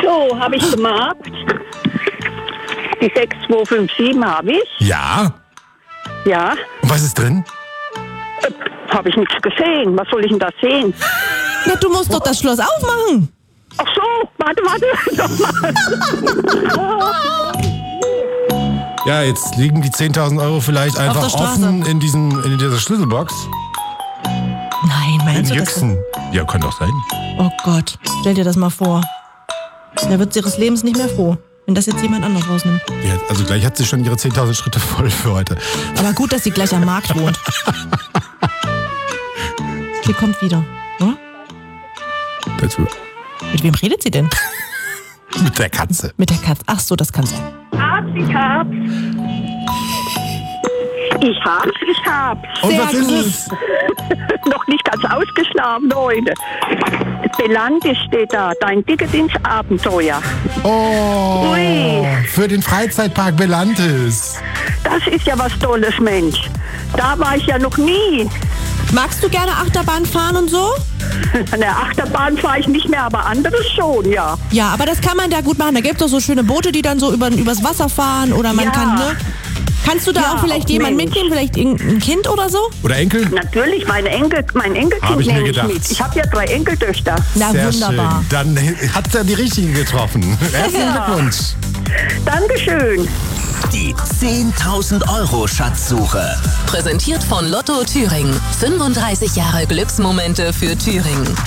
So, habe ich gemacht. Die 6257 habe ich. Ja. Ja. Und was ist drin? Habe ich nichts gesehen. Was soll ich denn da sehen? Na, du musst doch das Schloss aufmachen. Ach so, warte. Ja, jetzt liegen die 10.000 Euro vielleicht einfach der Straße. offen in dieser Schlüsselbox. Nein, In meinst du das? Yüchsen. Ja, kann doch sein. Oh Gott, stell dir das mal vor. Da wird sie ihres Lebens nicht mehr froh, wenn das jetzt jemand anders rausnimmt. Ja, also gleich hat sie schon ihre 10.000 Schritte voll für heute. Aber gut, dass sie gleich am Markt wohnt. Sie kommt wieder. Hm? Dazu. Mit wem redet sie denn? Mit der Katze. Mit der Katze. Ach so, das kann sein. Ich hab's. Und Sehr was ist gut. es? Noch nicht ganz ausgeschlafen heute. Belantis steht da. Dein Ticket ins Abenteuer. Oh, Ui. für den Freizeitpark Belantis. Das ist ja was Tolles, Mensch. Da war ich ja noch nie. Magst du gerne Achterbahn fahren und so? An der Achterbahn fahre ich nicht mehr, aber anderes schon, ja. Ja, aber das kann man da gut machen. Da gibt es doch so schöne Boote, die dann so übers Wasser fahren oder man Ja. kann, ne? Kannst du da Ja, auch vielleicht jemanden Mensch. mitnehmen? Vielleicht irgendein Kind oder so? Oder Enkel? Natürlich, mein Hab Enkelkind ich mir nehme ich gedacht. mit. Ich habe ja 3 Enkeltöchter. Na, Sehr wunderbar. schön. Dann hat er die richtige getroffen. Herzlichen Ja. Glückwunsch. Dankeschön. Die 10.000 Euro Schatzsuche. Präsentiert von Lotto Thüringen. 35 Jahre Glücksmomente für Thüringen.